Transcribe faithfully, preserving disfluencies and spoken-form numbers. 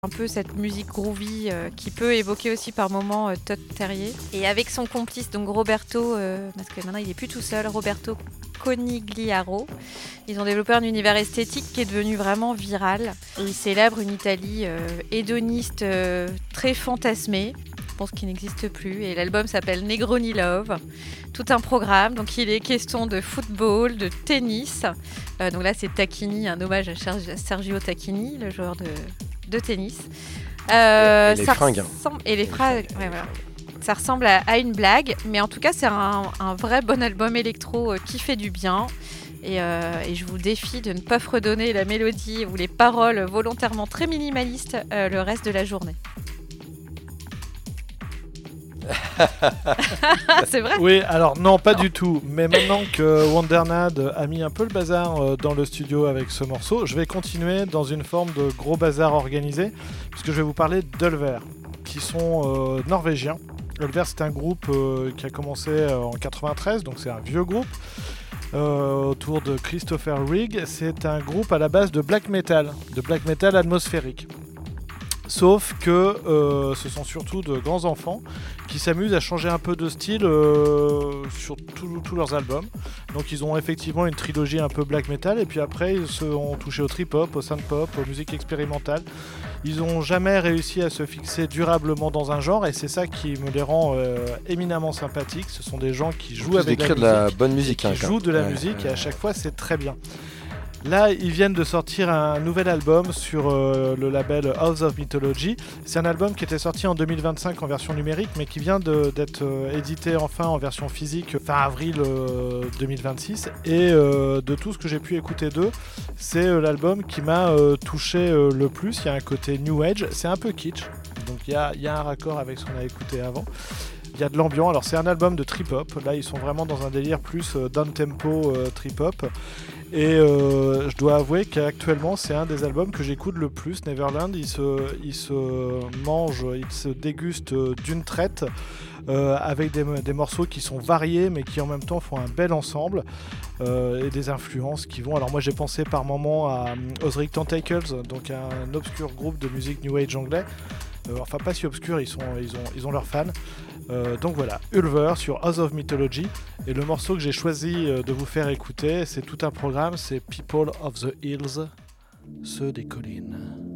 Un peu cette musique groovy euh, qui peut évoquer aussi par moments euh, Todd Terje. Et avec son complice, donc Roberto, euh, parce que maintenant il n'est plus tout seul, Roberto Conigliaro, ils ont développé un univers esthétique qui est devenu vraiment viral. Et ils célèbrent une Italie euh, hédoniste euh, très fantasmée, je pense qu'il n'existe plus. Et l'album s'appelle Negroni Love. Tout un programme, donc il est question de football, de tennis. Euh, donc là c'est Tacchini, un hommage à Sergio Tacchini, le joueur de... de tennis. Euh, et, et les fringues. Ressemble... Et les fringues, ouais, voilà. Ça ressemble à, à une blague, mais en tout cas, c'est un, un vrai bon album électro euh, qui fait du bien. Et, euh, et je vous défie de ne pas fredonner la mélodie ou les paroles volontairement très minimalistes euh, le reste de la journée. C'est vrai ? Oui, alors non, pas non. du tout. Mais maintenant que Wondernad a mis un peu le bazar dans le studio avec ce morceau, je vais continuer dans une forme de gros bazar organisé, puisque je vais vous parler d'Ulver, qui sont euh, norvégiens. Ulver, c'est un groupe euh, qui a commencé euh, en quatre-vingt-treize, donc c'est un vieux groupe, euh, autour de Christopher Rigg. C'est un groupe à la base de black metal, de black metal atmosphérique. Sauf que euh, ce sont surtout de grands enfants qui s'amusent à changer un peu de style euh, sur tous leurs albums. Donc ils ont effectivement une trilogie un peu black metal, et puis après ils se ont touché au trip-hop, au synth-pop, aux musiques expérimentales. Ils n'ont jamais réussi à se fixer durablement dans un genre, et c'est ça qui me les rend euh, éminemment sympathiques. Ce sont des gens qui jouent avec la musique, de la bonne musique, qui hein, jouent de la ouais, musique, ouais. Et à chaque fois c'est très bien. Là, ils viennent de sortir un nouvel album sur euh, le label House of Mythology. C'est un album qui était sorti en deux mille vingt-cinq en version numérique, mais qui vient de, d'être euh, édité enfin en version physique fin avril euh, deux mille vingt-six. Et euh, de tout ce que j'ai pu écouter d'eux, c'est euh, l'album qui m'a euh, touché euh, le plus. Il y a un côté New Age, c'est un peu kitsch, donc il y a, y a un raccord avec ce qu'on a écouté avant. Il y a de l'ambiance, alors c'est un album de trip-hop, là ils sont vraiment dans un délire plus euh, down-tempo euh, trip-hop. Et euh, je dois avouer qu'actuellement c'est un des albums que j'écoute le plus. Neverland, il se, il se mange, il se déguste d'une traite euh, avec des, des morceaux qui sont variés mais qui en même temps font un bel ensemble euh, et des influences qui vont... Alors moi j'ai pensé par moments à Osric Tentacles, donc un obscur groupe de musique New Age anglais. Euh, enfin pas si obscur, ils, sont, ils, ont, ils ont leurs fans. Euh, donc voilà, Ulver sur House of Mythology, et le morceau que j'ai choisi euh, de vous faire écouter, c'est tout un programme, c'est People of the Hills, ceux des collines.